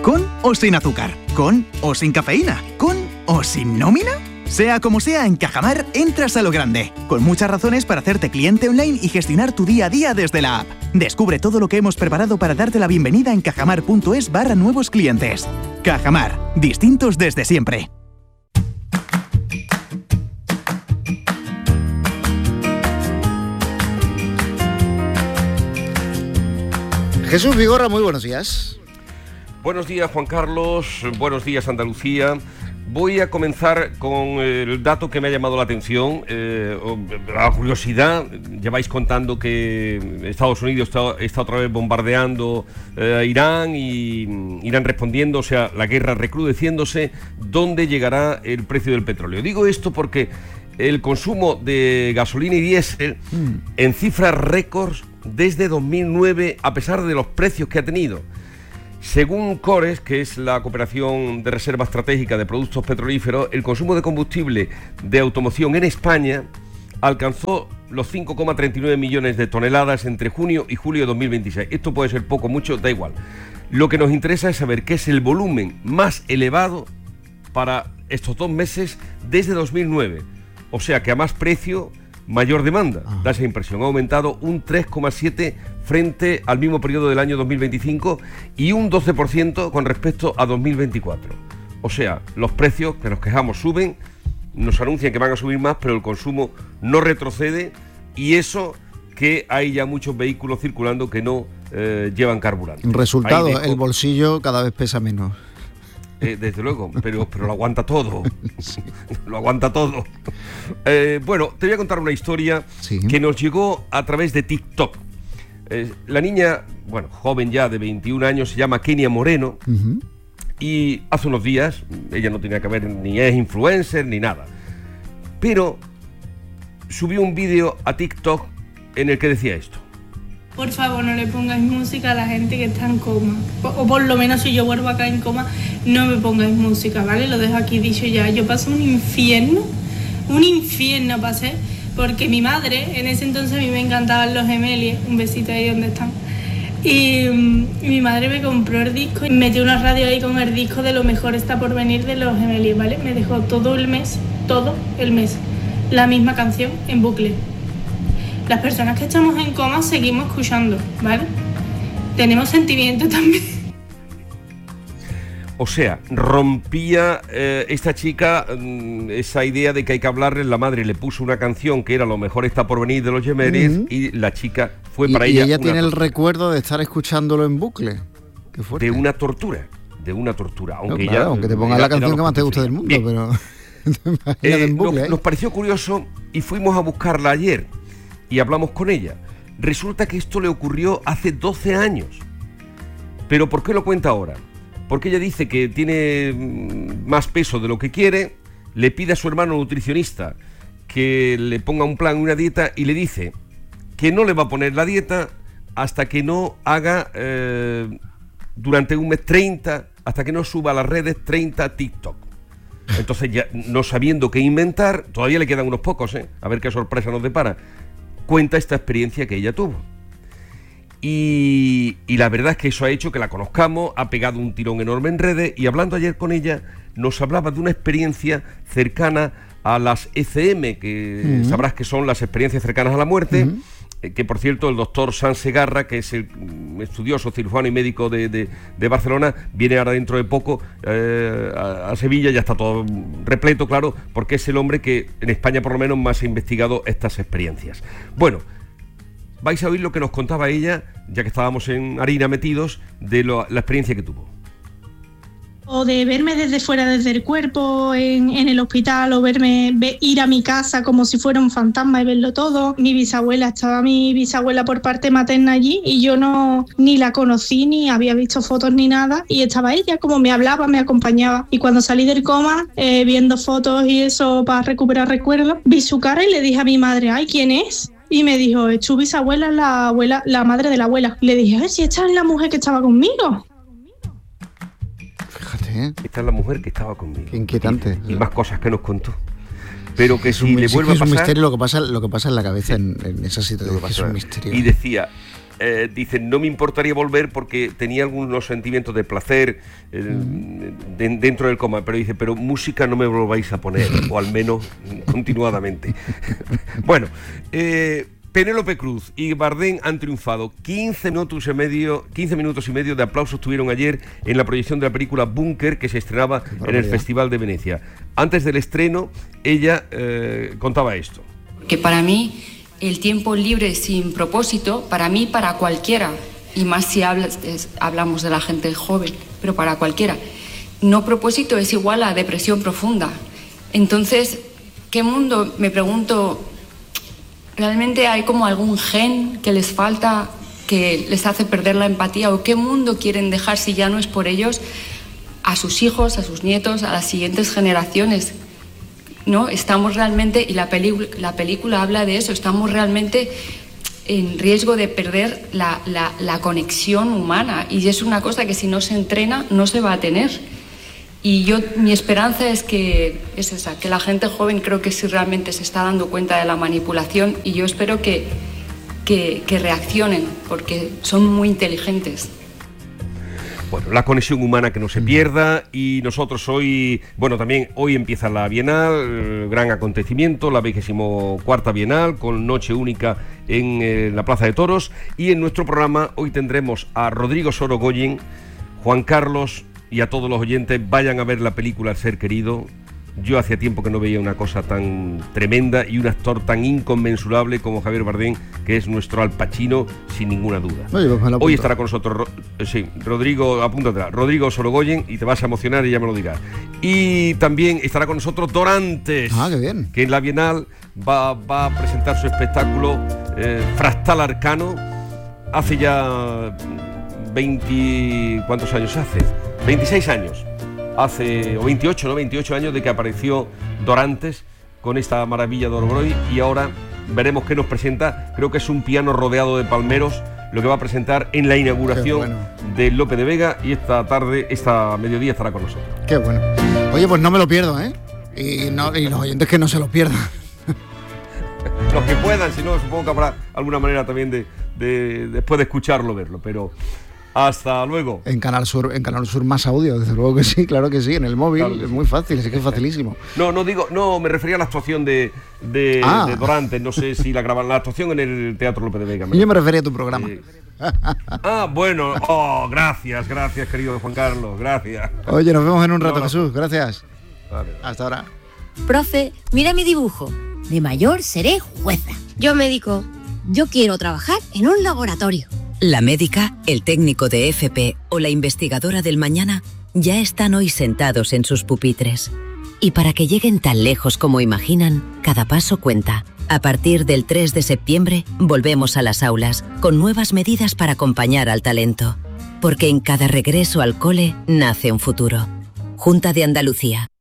¿Con o sin azúcar? ¿Con o sin cafeína? ¿Con o sin nómina? Sea como sea, en Cajamar entras a lo grande, con muchas razones para hacerte cliente online y gestionar tu día a día desde la app. Descubre todo lo que hemos preparado para darte la bienvenida en cajamar.es/nuevos clientes. Cajamar, distintos desde siempre. Jesús Vigorra, muy buenos días. Buenos días, Juan Carlos. Buenos días, Andalucía. Voy a comenzar con el dato que me ha llamado la atención, la curiosidad. Lleváis contando que Estados Unidos está otra vez bombardeando a Irán y Irán respondiendo, o sea, la guerra recrudeciéndose. ¿Dónde llegará el precio del petróleo? Digo esto porque el consumo de gasolina y diésel en cifras récords desde 2009, a pesar de los precios que ha tenido. Según Cores, que es la Cooperación de Reserva Estratégica de Productos Petrolíferos, el consumo de combustible de automoción en España alcanzó los 5,39 millones de toneladas entre junio y julio de 2026. Esto puede ser poco, mucho, da igual. Lo que nos interesa es saber qué es el volumen más elevado para estos 2 meses desde 2009. O sea que a más precio, mayor demanda. Da esa impresión. Ha aumentado un 3,7% frente al mismo periodo del año 2025 y un 12% con respecto a 2024. O sea, los precios, que nos quejamos, suben, nos anuncian que van a subir más, pero el consumo no retrocede, y eso que hay ya muchos vehículos circulando que no llevan carburante. Resultado, el bolsillo cada vez pesa menos. Desde luego, pero lo aguanta todo. Sí. Lo aguanta todo. Bueno, te voy a contar una historia que nos llegó a través de TikTok. La niña, bueno, joven ya de 21 años, se llama Kenia Moreno, y hace unos días, ella no tenía que ver, ni es influencer ni nada, pero subió un vídeo a TikTok en el que decía esto: por favor, no le pongáis música a la gente que está en coma. O por lo menos si yo vuelvo acá en coma, no me pongáis música, ¿vale? Lo dejo aquí dicho ya. Yo pasé un infierno pasé, porque mi madre, en ese entonces a mí me encantaban los Gemelis, un besito ahí donde están. Y mi madre me compró el disco y metió una radio ahí con el disco de Lo mejor está por venir de los Gemelis, ¿vale? Me dejó todo el mes, la misma canción en bucle. Las personas que estamos en coma seguimos escuchando, ¿vale? Tenemos sentimientos también. O sea, rompía esta chica esa idea de que hay que hablarle. La madre le puso una canción que era Lo mejor está por venir de los Gemelis, y la chica fue para ella... Y ella tiene el recuerdo de estar escuchándolo en bucle. Qué fuerte. De una tortura. Aunque, no, claro, aunque te ponga la canción que más te guste del mundo, bien. Pero... en bucle, nos pareció curioso y fuimos a buscarla ayer y hablamos con ella. Resulta que esto le ocurrió hace 12 años. ¿Pero por qué lo cuenta ahora? Porque ella dice que tiene más peso de lo que quiere, le pide a su hermano nutricionista que le ponga un plan, una dieta, y le dice que no le va a poner la dieta hasta que no haga durante un mes 30, hasta que no suba a las redes 30 TikTok. Entonces, ya no sabiendo qué inventar, todavía le quedan unos pocos, a ver qué sorpresa nos depara, cuenta esta experiencia que ella tuvo. Y la verdad es que eso ha hecho que la conozcamos, ha pegado un tirón enorme en redes, y hablando ayer con ella nos hablaba de una experiencia cercana a las ECM, que sabrás que son las experiencias cercanas a la muerte, que por cierto el doctor Sanz Segarra, que es el estudioso cirujano y médico de Barcelona, viene ahora dentro de poco a Sevilla. Ya está todo repleto, claro, porque es el hombre que en España por lo menos más ha investigado estas experiencias. Bueno, vais a oír lo que nos contaba ella, ya que estábamos en harina metidos, de la experiencia que tuvo. O de verme desde fuera, desde el cuerpo, en el hospital, o ir a mi casa como si fuera un fantasma y verlo todo. Estaba mi bisabuela por parte materna allí, y yo ni la conocí, ni había visto fotos ni nada, y estaba ella como me hablaba, me acompañaba. Y cuando salí del coma, viendo fotos y eso para recuperar recuerdos, vi su cara y le dije a mi madre: ay, ¿quién es? Y me dijo: es tu bisabuela, la madre de la abuela. Y le dije: ay, si esta es la mujer que estaba conmigo. Fíjate. Esta es la mujer que estaba conmigo. Qué inquietante. Y más cosas que nos contó. Pero que si le vuelve a pasar... Es un misterio lo que pasa en la cabeza en esa situación. Es un misterio. Y decía, dice, no me importaría volver porque tenía algunos sentimientos de placer dentro del coma, pero dice, pero música no me volváis a poner, o al menos continuadamente. Bueno, Penélope Cruz y Bardem han triunfado. 15 minutos y medio de aplausos tuvieron ayer en la proyección de la película Búnker, que se estrenaba en el Festival de Venecia. Antes del estreno, ella contaba esto. Que para mí, el tiempo libre sin propósito, para mí, para cualquiera, y más si hablamos de la gente joven, pero para cualquiera, no propósito es igual a depresión profunda. Entonces, ¿qué mundo, me pregunto, realmente hay como algún gen que les falta, que les hace perder la empatía? ¿O qué mundo quieren dejar, si ya no es por ellos, a sus hijos, a sus nietos, a las siguientes generaciones? ¿No? Estamos realmente, y la película habla de eso, estamos realmente en riesgo de perder la conexión humana, y es una cosa que si no se entrena no se va a tener. Y mi esperanza es esa, que la gente joven, creo que sí realmente se está dando cuenta de la manipulación, y yo espero que reaccionen, porque son muy inteligentes. Bueno, la conexión humana que no se pierda, y nosotros hoy, bueno, también hoy empieza la Bienal, gran acontecimiento, la 24ª Bienal, con noche única en la Plaza de Toros, y en nuestro programa hoy tendremos a Rodrigo Sorogoyen, Juan Carlos, y a todos los oyentes, vayan a ver la película El ser querido. Yo hacía tiempo que no veía una cosa tan tremenda y un actor tan inconmensurable como Javier Bardem, que es nuestro Al Pacino, sin ninguna duda. Hoy estará con nosotros, Rodrigo, apúntatela, Rodrigo Sorogoyen, y te vas a emocionar y ya me lo dirás. Y también estará con nosotros Dorantes, qué bien, que en la Bienal va a presentar su espectáculo Fractal Arcano. Hace ya 20... ¿cuántos años hace? 26 años. Hace, o 28, ¿no? 28 años de que apareció Dorantes con esta maravilla de Orbroi, y ahora veremos qué nos presenta. Creo que es un piano rodeado de palmeros lo que va a presentar en la inauguración de Lope de Vega, y esta mediodía estará con nosotros. Qué bueno. Oye, pues no me lo pierdo, ¿eh? Y los oyentes que no se lo pierdan. Los que puedan, si no, supongo que habrá alguna manera también de después de escucharlo, verlo, pero... Hasta luego. En Canal Sur más audio, desde luego que sí, claro que sí, en el móvil, claro, es muy fácil, es que es facilísimo. No, me refería a la actuación de Dorantes, no sé si la graban, la actuación en el Teatro Lope de Vega. Yo me refería a tu programa. Bueno, gracias, querido Juan Carlos, gracias. Oye, nos vemos en un rato, Jesús, gracias. Vale. Hasta ahora. Profe, mira mi dibujo. De mayor seré jueza. Yo médico. Yo quiero trabajar en un laboratorio. La médica, el técnico de FP o la investigadora del mañana ya están hoy sentados en sus pupitres. Y para que lleguen tan lejos como imaginan, cada paso cuenta. A partir del 3 de septiembre volvemos a las aulas con nuevas medidas para acompañar al talento. Porque en cada regreso al cole nace un futuro. Junta de Andalucía.